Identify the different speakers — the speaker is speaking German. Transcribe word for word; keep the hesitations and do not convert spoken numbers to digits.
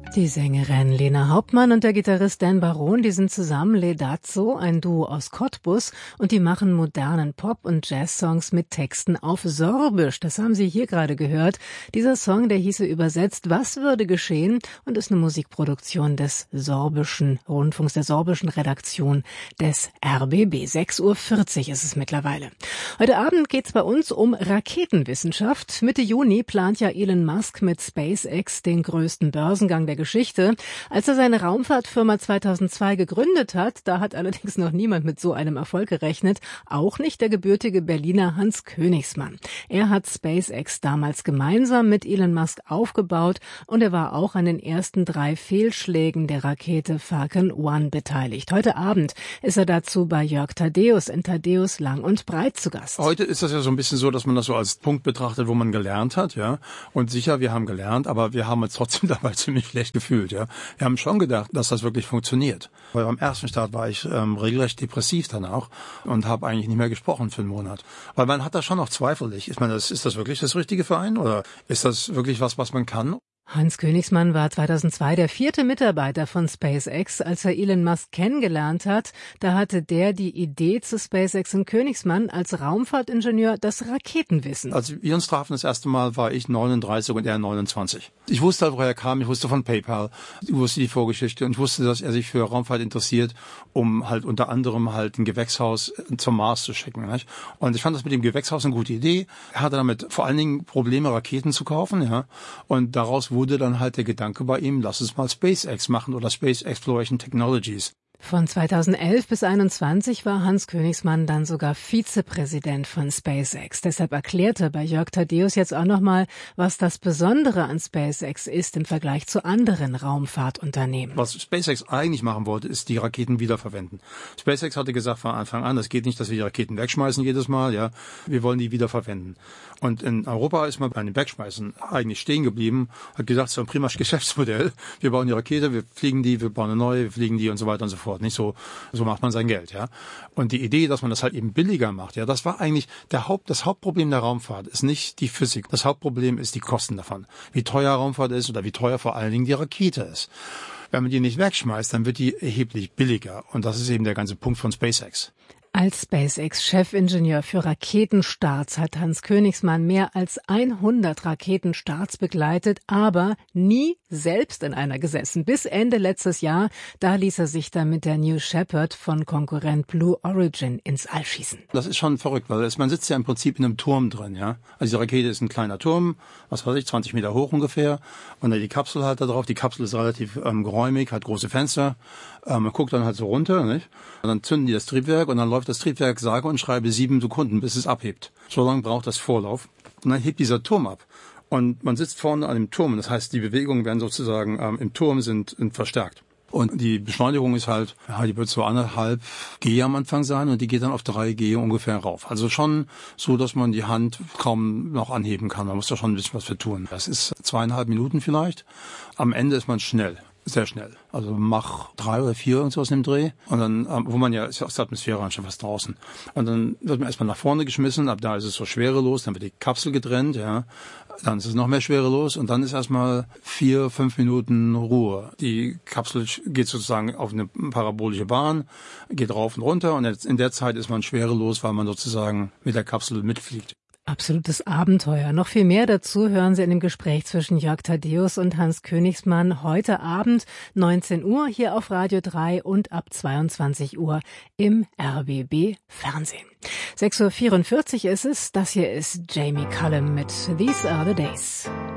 Speaker 1: Die Sängerin Lena Hauptmann und der Gitarrist Dan Baron, die sind zusammen Ledazzo, ein Duo aus Cottbus, und die machen modernen Pop- und Jazz-Songs mit Texten auf Sorbisch. Das haben Sie hier gerade gehört. Dieser Song, der hieße übersetzt "Was würde geschehen?" und ist eine Musikproduktion des sorbischen Rundfunks, der sorbischen Redaktion des R B B. sechs Uhr vierzig ist es mittlerweile. Heute Abend geht's bei uns um Raketenwissenschaft. Mitte Juni plant ja Elon Musk mit SpaceX den größten Börsengang der Geschichte. Als er seine Raumfahrtfirma zweitausendzwei gegründet hat, da hat allerdings noch niemand mit so einem Erfolg gerechnet, auch nicht der gebürtige Berliner Hans Königsmann. Er hat SpaceX damals gemeinsam mit Elon Musk aufgebaut und er war auch an den ersten drei Fehlschlägen der Rakete Falcon One beteiligt. Heute Abend ist er dazu bei Jörg Thaddeus in Thaddeus Lang und Breit zu Gast.
Speaker 2: Heute ist das ja so ein bisschen so, dass man das so als Punkt betrachtet, wo man gelernt hat, ja. Und sicher, wir haben gelernt, aber wir haben uns trotzdem dabei ziemlich schlecht gefühlt, ja. Wir haben schon gedacht, dass das wirklich funktioniert. Weil beim ersten Start war ich ähm, regelrecht depressiv danach und habe eigentlich nicht mehr gesprochen für einen Monat. Weil man hat da schon noch Zweifel. Ich meine, das, ist das wirklich das richtige Verein oder ist das wirklich was, was man kann?
Speaker 1: Hans Königsmann war zweitausendzwei der vierte Mitarbeiter von SpaceX. Als er Elon Musk kennengelernt hat, da hatte der die Idee zu SpaceX in Königsmann als Raumfahrtingenieur das Raketenwissen.
Speaker 2: Als wir uns trafen das erste Mal, war ich neununddreißig und er neunundzwanzig. Ich wusste halt, woher er kam, ich wusste von PayPal, ich wusste die Vorgeschichte und ich wusste, dass er sich für Raumfahrt interessiert, um halt unter anderem halt ein Gewächshaus zum Mars zu schicken. Nicht? Und ich fand das mit dem Gewächshaus eine gute Idee. Er hatte damit vor allen Dingen Probleme, Raketen zu kaufen, ja. Und daraus wurde dann halt der Gedanke bei ihm, lass es mal SpaceX machen oder Space Exploration Technologies.
Speaker 1: Von zweitausendelf bis einundzwanzig war Hans Königsmann dann sogar Vizepräsident von SpaceX. Deshalb erklärte bei Jörg Thaddeus jetzt auch nochmal, was das Besondere an SpaceX ist im Vergleich zu anderen Raumfahrtunternehmen.
Speaker 2: Was SpaceX eigentlich machen wollte, ist die Raketen wiederverwenden. SpaceX hatte gesagt von Anfang an, das geht nicht, dass wir die Raketen wegschmeißen jedes Mal, ja. Wir wollen die wiederverwenden. Und in Europa ist man bei dem Wegschmeißen eigentlich stehen geblieben, hat gesagt, so ein prima Geschäftsmodell. Wir bauen die Rakete, wir fliegen die, wir bauen eine neue, wir fliegen die und so weiter und so fort. Nicht so, so macht man sein Geld, ja. Und die Idee, dass man das halt eben billiger macht, ja, das war eigentlich der Haupt, das Hauptproblem der Raumfahrt ist nicht die Physik. Das Hauptproblem ist die Kosten davon. Wie teuer Raumfahrt ist oder wie teuer vor allen Dingen die Rakete ist. Wenn man die nicht wegschmeißt, dann wird die erheblich billiger. Und das ist eben der ganze Punkt von SpaceX.
Speaker 1: Als SpaceX-Chefingenieur für Raketenstarts hat Hans Königsmann mehr als hundert Raketenstarts begleitet, aber nie selbst in einer gesessen. Bis Ende letztes Jahr, da ließ er sich dann mit der New Shepard von Konkurrent Blue Origin ins All schießen.
Speaker 2: Das ist schon verrückt, weil man sitzt ja im Prinzip in einem Turm drin, ja. Also die Rakete ist ein kleiner Turm, was weiß ich, zwanzig Meter hoch ungefähr, und dann die Kapsel halt da drauf. Die Kapsel ist relativ ähm, geräumig, hat große Fenster. Ähm, man guckt dann halt so runter, nicht? Und dann zünden die das Triebwerk und dann läuft das Triebwerk sage und schreibe sieben Sekunden, bis es abhebt. So lange braucht das Vorlauf. Und dann hebt dieser Turm ab. Und man sitzt vorne an dem Turm. Das heißt, die Bewegungen werden sozusagen ähm, im Turm sind, sind verstärkt. Und die Beschleunigung ist halt, ja, die wird so anderthalb G am Anfang sein und die geht dann auf drei G ungefähr rauf. Also schon so, dass man die Hand kaum noch anheben kann. Man muss da schon ein bisschen was für tun. Das ist zweieinhalb Minuten vielleicht. Am Ende ist man schnell. Sehr schnell. Also Mach drei oder vier und so aus dem Dreh. Und dann, wo man ja, ist ja aus der Atmosphäre schon fast draußen. Und dann wird man erstmal nach vorne geschmissen, ab da ist es so schwerelos, dann wird die Kapsel getrennt, ja. Dann ist es noch mehr schwerelos und dann ist erstmal vier, fünf Minuten Ruhe. Die Kapsel geht sozusagen auf eine parabolische Bahn, geht rauf und runter und in der Zeit ist man schwerelos, weil man sozusagen mit der Kapsel mitfliegt.
Speaker 1: Absolutes Abenteuer. Noch viel mehr dazu hören Sie in dem Gespräch zwischen Jörg Thaddeus und Hans Königsmann heute Abend neunzehn Uhr hier auf Radio drei und ab zweiundzwanzig Uhr im R B B Fernsehen. sechs Uhr vierundvierzig ist es. Das hier ist Jamie Cullum mit These Are the Days.